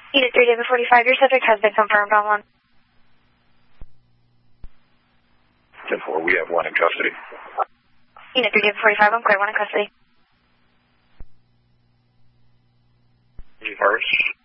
Unit 3, David 45, your subject has been confirmed on 1. 10-4, we have 1 in custody. Unit 3, David 45, I'm clear, 1 in custody. Reverse.